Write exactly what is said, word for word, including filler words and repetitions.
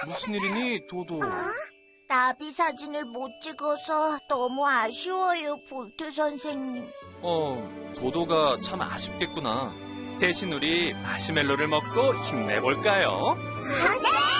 무슨 일이니, 도도? 나비 사진을 못 찍어서 너무 아쉬워요, 볼트 선생님. 어, 도도가 참 아쉽겠구나. 대신 우리 마시멜로를 먹고 힘내볼까요? 아,